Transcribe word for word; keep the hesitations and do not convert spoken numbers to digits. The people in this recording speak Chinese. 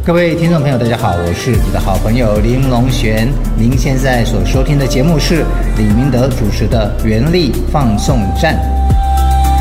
各位听众朋友大家好，我是你的好朋友林龙璇。您现在所收听的节目是李明德主持的原力放送站。